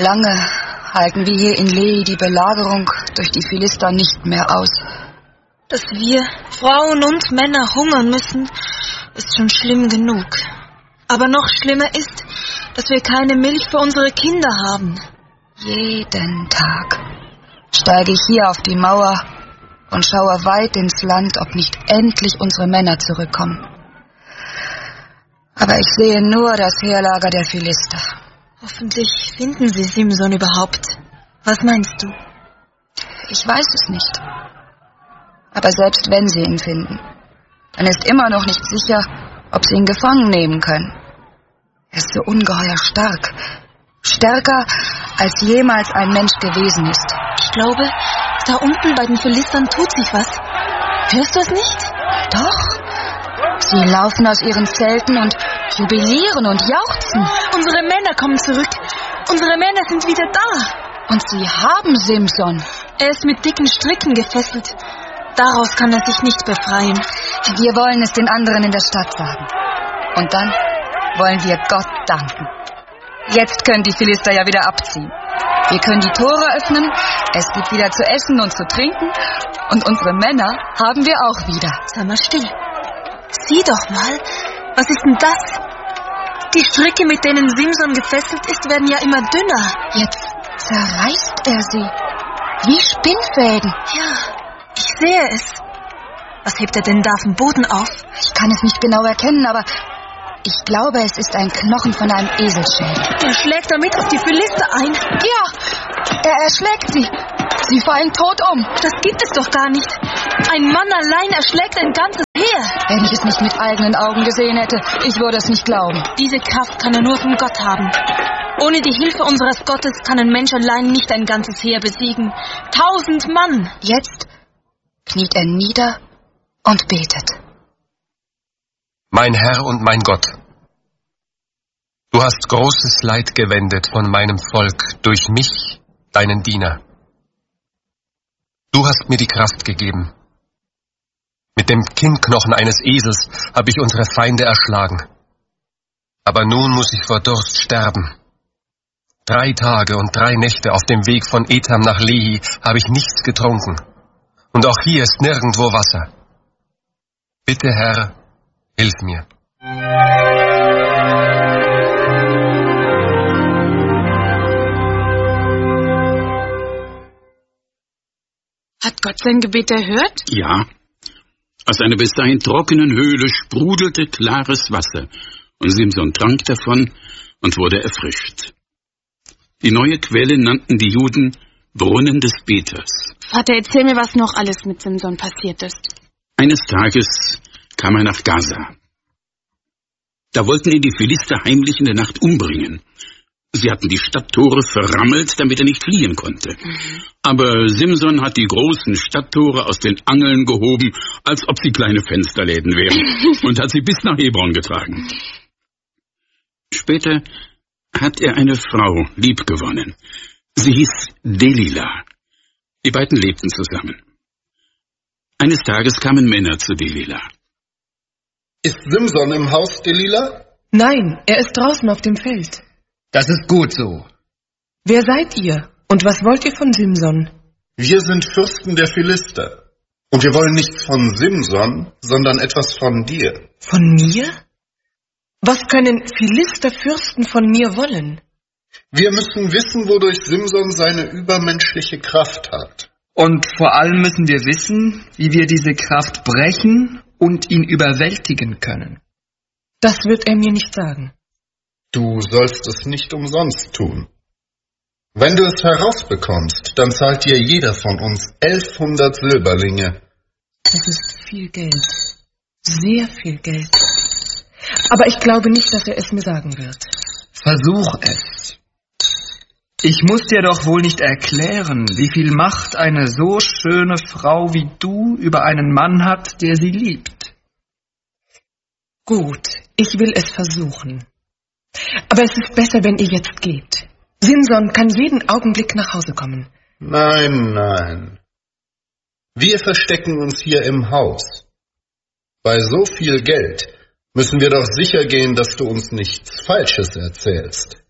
Lange halten wir hier in Lehi die Belagerung durch die Philister nicht mehr aus. Dass wir, Frauen und Männer, hungern müssen, ist schon schlimm genug. Aber noch schlimmer ist, dass wir keine Milch für unsere Kinder haben. Jeden Tag steige ich hier auf die Mauer und schaue weit ins Land, ob nicht endlich unsere Männer zurückkommen. Aber ich sehe nur das Heerlager der Philister. Hoffentlich finden sie Simson überhaupt. Was meinst du? Ich weiß es nicht. Aber selbst wenn sie ihn finden, dann ist immer noch nicht sicher, ob sie ihn gefangen nehmen können. Er ist so ungeheuer stark. Stärker, als jemals ein Mensch gewesen ist. Ich glaube, da unten bei den Philistern tut sich was. Hörst du es nicht? Doch. Sie laufen aus ihren Zelten und jubilieren und jauchzen. Unsere Männer kommen zurück. Unsere Männer sind wieder da. Und sie haben Simson. Er ist mit dicken Stricken gefesselt. Daraus kann er sich nicht befreien. Wir wollen es den anderen in der Stadt sagen. Und dann wollen wir Gott danken. Jetzt können die Philister ja wieder abziehen. Wir können die Tore öffnen, es gibt wieder zu essen und zu trinken und unsere Männer haben wir auch wieder. Sei mal still. Sieh doch mal, was ist denn das? Die Stricke, mit denen Simson gefesselt ist, werden ja immer dünner. Jetzt zerreißt er sie, wie Spinnfäden. Ja, ich sehe es. Was hebt er denn da vom Boden auf? Ich kann es nicht genau erkennen, aber ich glaube, es ist ein Knochen von einem Eselsschädel. Er schlägt damit auf die Philister ein. Ja, er erschlägt sie. Sie fallen tot um. Das gibt es doch gar nicht. Ein Mann allein erschlägt ein ganzes Heer. Wenn ich es nicht mit eigenen Augen gesehen hätte, ich würde es nicht glauben. Diese Kraft kann er nur von Gott haben. Ohne die Hilfe unseres Gottes kann ein Mensch allein nicht ein ganzes Heer besiegen. 1000 Mann. Jetzt kniet er nieder und betet. Mein Herr und mein Gott, du hast großes Leid gewendet von meinem Volk durch mich, deinen Diener. Du hast mir die Kraft gegeben. Mit dem Kinnknochen eines Esels habe ich unsere Feinde erschlagen. Aber nun muss ich vor Durst sterben. 3 Tage und 3 Nächte auf dem Weg von Etam nach Lehi habe ich nichts getrunken. Und auch hier ist nirgendwo Wasser. Bitte, Herr, hilf mir. Hat Gott sein Gebet erhört? Ja. Aus einer bis dahin trockenen Höhle sprudelte klares Wasser, und Simson trank davon und wurde erfrischt. Die neue Quelle nannten die Juden Brunnen des Beters. Vater, erzähl mir, was noch alles mit Simson passiert ist. Eines Tages kam er nach Gaza. Da wollten ihn die Philister heimlich in der Nacht umbringen. Sie hatten die Stadttore verrammelt, damit er nicht fliehen konnte. Aber Simson hat die großen Stadttore aus den Angeln gehoben, als ob sie kleine Fensterläden wären, und hat sie bis nach Hebron getragen. Später hat er eine Frau liebgewonnen. Sie hieß Delila. Die beiden lebten zusammen. Eines Tages kamen Männer zu Delila. Ist Simson im Haus, Delila? Nein, er ist draußen auf dem Feld. Das ist gut so. Wer seid ihr und was wollt ihr von Simson? Wir sind Fürsten der Philister. Und wir wollen nichts von Simson, sondern etwas von dir. Von mir? Was können Philisterfürsten von mir wollen? Wir müssen wissen, wodurch Simson seine übermenschliche Kraft hat. Und vor allem müssen wir wissen, wie wir diese Kraft brechen und ihn überwältigen können. Das wird er mir nicht sagen. Du sollst es nicht umsonst tun. Wenn du es herausbekommst, dann zahlt dir jeder von uns 1100 Silberlinge. Das ist viel Geld. Sehr viel Geld. Aber ich glaube nicht, dass er es mir sagen wird. Versuch es. Ich muss dir doch wohl nicht erklären, wie viel Macht eine so schöne Frau wie du über einen Mann hat, der sie liebt. Gut, ich will es versuchen. Aber es ist besser, wenn ihr jetzt geht. Simson kann jeden Augenblick nach Hause kommen. Nein, nein. Wir verstecken uns hier im Haus. Bei so viel Geld müssen wir doch sicher gehen, dass du uns nichts Falsches erzählst.